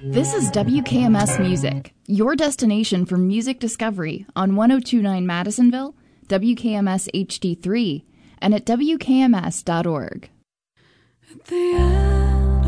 This is WKMS Music, your destination for music discovery on 102.9 Madisonville, WKMS HD3, and at WKMS.org. At the end